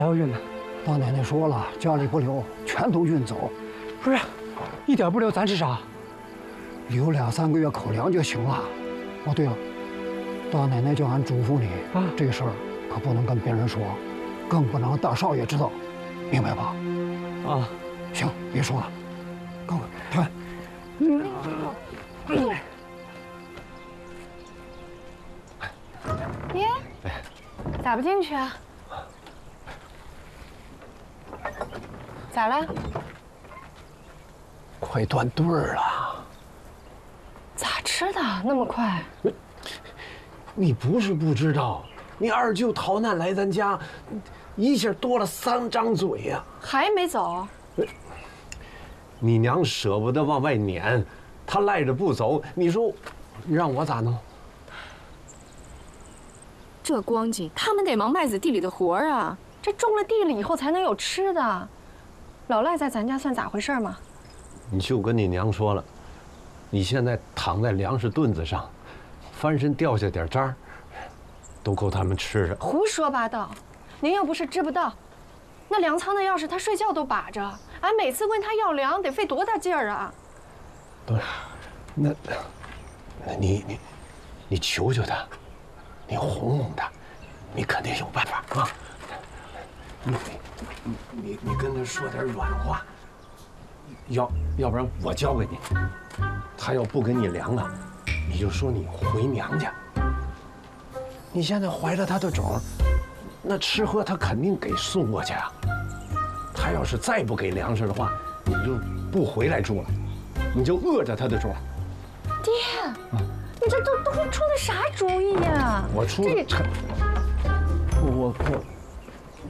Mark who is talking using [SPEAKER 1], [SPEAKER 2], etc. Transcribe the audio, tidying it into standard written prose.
[SPEAKER 1] 还要运呢？
[SPEAKER 2] 大奶奶说了，家里不留，全都运走。
[SPEAKER 1] 不是，一点不留，咱吃啥？
[SPEAKER 2] 留2、3个月口粮就行了。哦，对了，大奶奶叫俺嘱咐你啊，这事儿可不能跟别人说，更不能让大少爷知道，明白吧？
[SPEAKER 1] 啊，
[SPEAKER 2] 行，别说了，赶快看。
[SPEAKER 3] 耶，咋不进去啊？咋了？
[SPEAKER 4] 快断队儿了。
[SPEAKER 3] 咋吃的那么快？
[SPEAKER 4] 你不是不知道，你二舅逃难来咱家，一下多了3张嘴呀。
[SPEAKER 3] 还没走？
[SPEAKER 4] 你娘舍不得往外撵，她赖着不走，你说让我咋弄？
[SPEAKER 5] 这光景，他们得忙麦子地里的活儿啊。
[SPEAKER 3] 这种了地了以后才能有吃的。老赖在咱家算咋回事嘛？
[SPEAKER 4] 你就跟你娘说了，你现在躺在粮食墩子上，翻身掉下点渣儿，都够他们吃的。
[SPEAKER 3] 胡说八道！您又不是知不道，那粮仓的钥匙他睡觉都把着，俺每次问他要粮得费多大劲儿啊！
[SPEAKER 4] 不是，那你求求他，你哄哄他，你肯定有办法啊！你跟他说点软话，要不然我教给你。他要不给你粮啊，你就说你回娘家。你现在怀着他的种，那吃喝他肯定给送过去啊。他要是再不给粮食的话，你就不回来住了，你就饿着他的种。
[SPEAKER 3] 爹，你这都出的啥主意呀？
[SPEAKER 4] 我出的，我